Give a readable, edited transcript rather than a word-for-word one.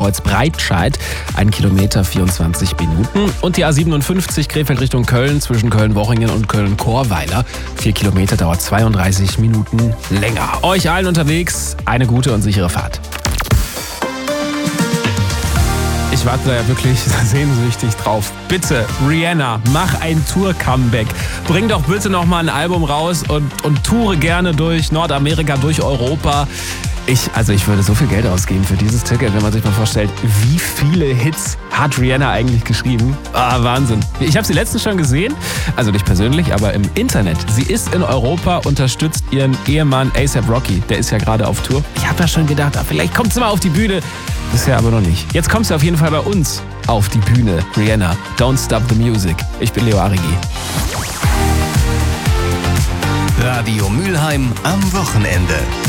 Kreuzberg-Breitscheid. 1 Kilometer 24 Minuten. Und die A57 Krefeld Richtung Köln zwischen Köln-Wochingen und Köln-Chorweiler. 4 Kilometer dauert 32 Minuten länger. Euch allen unterwegs eine gute und sichere Fahrt. Ich warte da ja wirklich sehnsüchtig drauf. Bitte, Rihanna, mach ein Tour-Comeback. Bring doch bitte nochmal ein Album raus und toure gerne durch Nordamerika, durch Europa. Ich würde so viel Geld ausgeben für dieses Ticket, wenn man sich mal vorstellt, wie viele Hits hat Rihanna eigentlich geschrieben. Wahnsinn. Ich habe sie letztens schon gesehen, also nicht persönlich, aber im Internet. Sie ist in Europa, unterstützt ihren Ehemann A$AP Rocky. Der ist ja gerade auf Tour. Ich habe ja schon gedacht, vielleicht kommt sie mal auf die Bühne. Bisher aber noch nicht. Jetzt kommst du auf jeden Fall bei uns auf die Bühne. Rihanna, Don't Stop the Music. Ich bin Leo Arigi. Radio Mülheim am Wochenende.